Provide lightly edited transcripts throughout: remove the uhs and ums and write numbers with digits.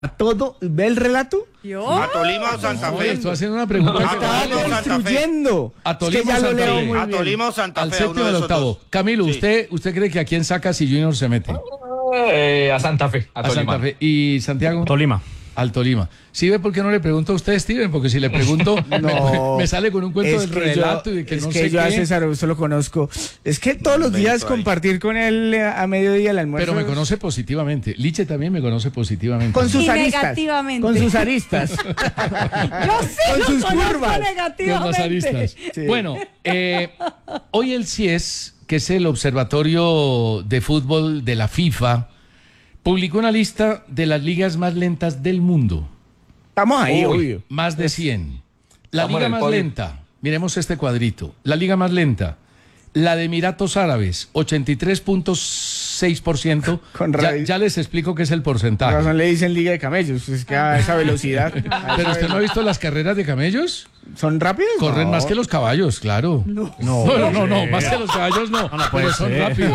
todo, ¿ve el relato? ¿Yo? ¿A Tolima o Santa Fe? Estoy haciendo una pregunta. Estaba construyendo. A Tolima Es que ya o lo Santa leo Fe. muy A bien. Tolima o Santa Al Fe. séptimo uno de del esos octavo. dos. Camilo, Sí. ¿usted cree que a quién saca si Junior se mete? A Santa Fe. A Santa Fe. ¿Y Santiago? Tolima. Al Tolima. ¿Sí ve por qué no le pregunto a usted, Steven? Porque si le pregunto, No. me sale con un cuento Es del que relato y de que es no que sé yo a qué. César Augusto lo conozco. Es que todos los días Invento ahí. compartir con él a mediodía el almuerzo. Pero me conoce positivamente. Liche también me conoce positivamente. con sus Y aristas. negativamente. Con sus aristas. Yo sí Con lo sus conozco curvas. Con negativamente. las aristas. Sí. Bueno, hoy el CIES, que es el Observatorio de Fútbol de la FIFA, publicó una lista de las ligas más lentas del mundo. Estamos ahí, obvio. Más de 100. La Estamos liga en el más podio. lenta, miremos este cuadrito. La liga más lenta, la de Emiratos Árabes, 83.6%. Con Ya, razón. ya les explico qué es el Por porcentaje. razón le dicen Liga de Camellos. Es que a esa velocidad. Pero usted no ha visto las carreras de camellos. ¿Son rápidos? Corren No. más que los caballos, claro. No, más que los caballos no, pero son rápidos.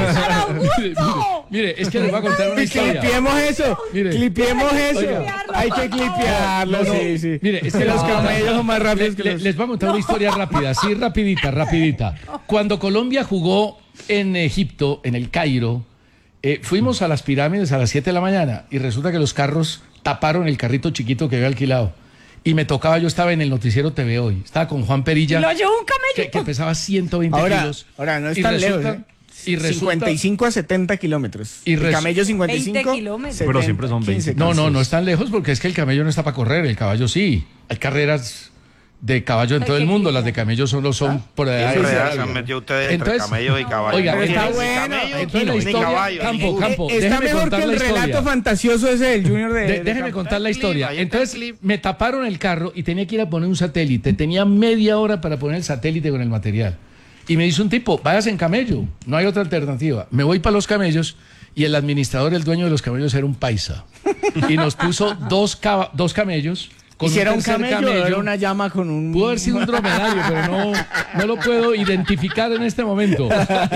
Mire, es que les voy a contar una historia. Clipiemos eso. Mire. Clipiemos eso. Oiga. Hay que clipearlo, No, no. sí, sí. Mire, es que los les voy a contar- camellos son más rápidos que los... Les voy a contar una historia rápida, sí, rapidita. Cuando Colombia jugó en Egipto, en el Cairo, fuimos a las pirámides a las 7 de la mañana y resulta que los carros taparon el carrito chiquito que había alquilado. Y me tocaba, yo estaba en el noticiero TV Hoy, estaba con Juan Perilla, Lo llevó un camello. que pesaba 120 kilos. Ahora no es Y tan resulta- lejos, ¿eh? Y resulta, 55 a 70 kilómetros. Y El camello 55. 20 kilómetros. Pero siempre son 20. 15, no es tan lejos porque es que el camello no está para correr, el caballo sí. Hay carreras de caballo en todo el mundo, las de camello solo son por allá. Qué sí, enredada sí. se han metido ustedes Entonces- entre camellos y caballos. Oiga, No pero tienen está ni bueno. camellos, Entonces la ni historia, caballos, Campo, ninguno. Está déjeme mejor contar que la el relato historia. fantasioso ese del Junior de Déjeme Campo. contar la Ahí está el historia. clip, ahí está Entonces el clip. me taparon el carro y tenía que ir a poner un satélite. Tenía media hora para poner el satélite con el material. Y me dice un tipo, váyase en camello, no hay otra alternativa. Me voy para los camellos y el administrador, el dueño de los camellos era un paisa. Y nos puso dos camellos. Con ¿Hiciera un tercer camello, era una llama con un... Pudo haber sido un dromedario, pero no lo puedo identificar en este momento.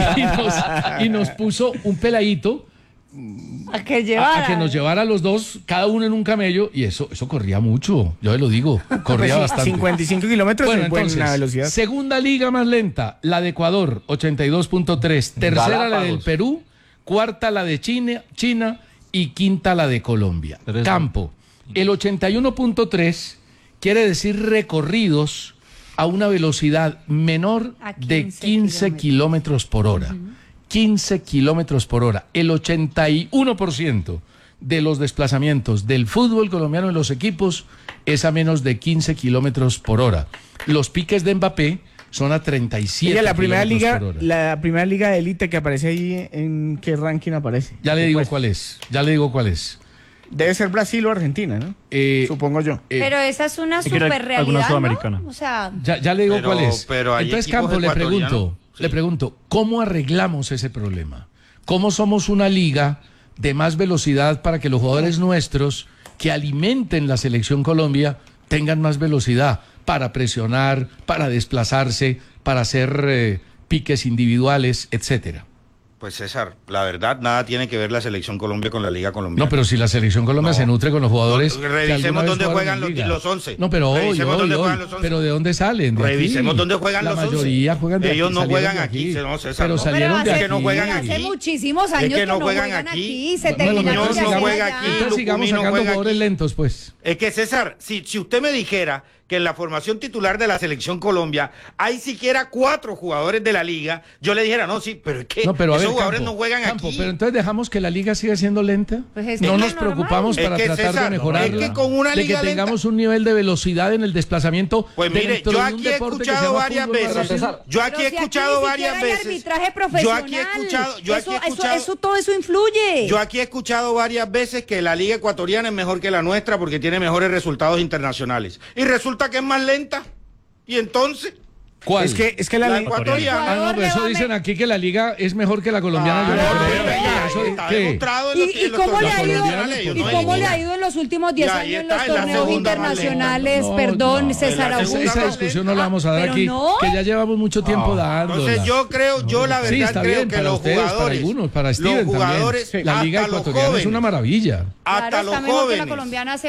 Y nos puso un peladito A que llevara. a que nos llevara a los dos, cada uno en un camello, y eso corría mucho, yo lo digo, corría Pues sí, bastante. 55 kilómetros Bueno, es buena entonces, velocidad. segunda liga más lenta, la de Ecuador, 82.3, tercera la del Galápagos. Perú, cuarta la de China y quinta la de Colombia. Tres. Campo, el 81.3 quiere decir recorridos a una velocidad menor A de 15 15 kilómetros por hora. 15 kilómetros por hora. El 81% de los desplazamientos del fútbol colombiano en los equipos es a menos de 15 kilómetros por hora. Los piques de Mbappé son a 37 Ella, la primera kilómetros liga, por hora. la primera liga de élite que aparece ahí, ¿en qué ranking aparece? Ya le digo cuál es. Debe ser Brasil o Argentina, ¿no? Supongo yo. Pero esa es una que era super realidad, alguna ¿no? sudamericana. O sea, Ya le digo Pero- cuál es. pero hay Entonces, equipos Campo, ecuatorianos. Sí. le pregunto, ¿cómo arreglamos ese problema? ¿Cómo somos una liga de más velocidad para que los jugadores nuestros que alimenten la selección Colombia tengan más velocidad para presionar, para desplazarse, para hacer piques individuales, etcétera? Pues César, la verdad, nada tiene que ver la selección Colombia con la Liga Colombiana. No, pero si la selección Colombia No. se nutre con los jugadores. que Revisemos alguna vez dónde jugaron juegan en liga. los 11. No, pero hoy, Revisemos dónde juegan los 11. pero ¿de dónde salen? De Revisemos aquí. dónde juegan la los 11. mayoría juegan de Ellos aquí, no salieron juegan de aquí, no, César, pero no. salieron pero de hace, que no juegan hace aquí. muchísimos años que no juegan aquí. Se Bueno, terminaron Muñoz de no hacer juega allá. aquí. Entonces sigamos Lucumí no sacando juega jugadores aquí. lentos, pues. Es que César, si usted me dijera que en la formación titular de la selección Colombia hay siquiera 4 jugadores de la liga, yo le dijera, no, sí, pero es que No, pero a esos ver, jugadores Campo, no juegan Campo, aquí. pero entonces dejamos que la liga siga siendo lenta. Pues es No que nos es normal. preocupamos Es para que, tratar César, de mejorarla. es que con una de que liga lenta- tengamos un nivel de velocidad en el desplazamiento. Pues mire, dentro yo de un aquí he deporte que se escuchado llama varias fútbol veces. maravilloso. Yo aquí Pero he si escuchado ni varias siquiera hay veces. arbitraje profesional. Todo eso influye. Yo aquí he escuchado varias veces que la liga ecuatoriana es mejor que la nuestra porque tiene mejores resultados internacionales. Y resulta que es más lenta. ¿Y entonces? ¿Cuál? Es que la La liga... ecuatoriana. Ah, no, pero eso Ecuador le va dicen aquí que la liga es mejor que la colombiana. Ah, yo no no, creo. pero venga, está ¿qué? demostrado en ¿Y los cómo le ha ido? internacionales, ellos ¿Y no hay cómo le ha ninguna. ido en los últimos 10 Y ahí años en está, los en la torneos segunda internacionales? No, Perdón, no, César en la Augusto. segunda Esa discusión no la vamos a dar pero aquí, no. que ya llevamos mucho tiempo dándola. Entonces yo la Sí, verdad está creo bien, que para los ustedes, para jugadores, algunos, para Steven los jugadores, también. La Liga hasta los Ecuatoriana es jóvenes, una maravilla. hasta Claro, los está mejor que la jóvenes. colombiana.